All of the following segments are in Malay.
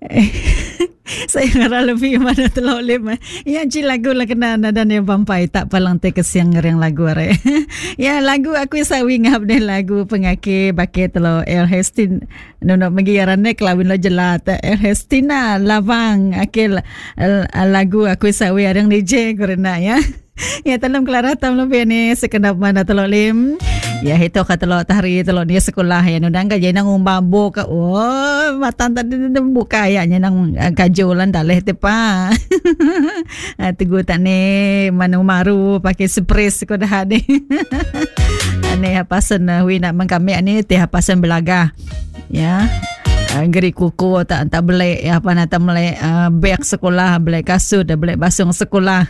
Saya ngarang lebih mana telok lima. Ya ci lagu lah kena nada ni bampai tak palang te kesiang ngerang lagu are. Ya lagu aku sawi ngap deh lagu pengake bake telok El Hestin. Nono mengiarane kelawin lo jelat El Hestina Lavang akil lagu aku sawi arang DJ korena ya. Ya dalam kelaratam lebih ni sekenap mana telok lim. Ya itu kata lo tahri telok dia sekolah ya nudang ka jenang umbabo ka oh matan tadi buka ya nang kajolan daleh te pa. Teguh tak ni manu maru pakai spray ko dah ni. Ane hapasan wi nak mengkami ni teh hapasan belaga. Ya. Geri kuku tak beli apa nak beli beg sekolah, beli kasut, beli basung sekolah.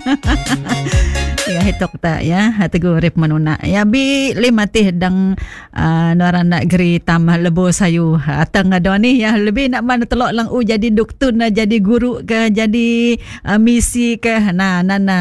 Ya hitok tak ya teguh rip manuna ya bi lima teh dang nuaran nak geri tamah lebo sayu atang ada ni ya lebih nak mana telok lang jadi doktor nak jadi guru ke jadi misi ke nah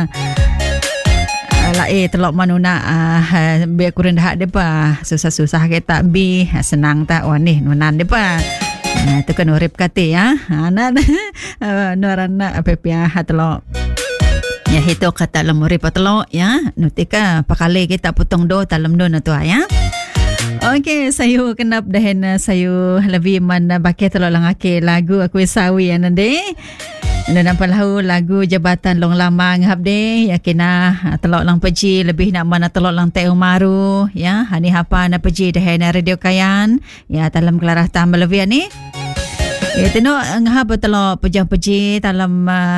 lah telok manuna bi kurang dah depa susah-susah kita bi senang tak wani nunan depa tu kan urip kate ya nuaran nak apa pia telok ya itu kata lemuri patelo ya nutika pakale kita potong do dalam do na tu ya. Okey sayu kenap dahen sayu lebih mana bakai telo lang ake lagu aku sawi anande. Nampak lagu Jabatan Long Lamang habde yakina telok lang peji lebih nak mana telok lang teu maru ya hani hapa na peji dahen radio kayan ya dalam kelarah tambah lebih ni. Ya tino ngahap telok pejang peji dalam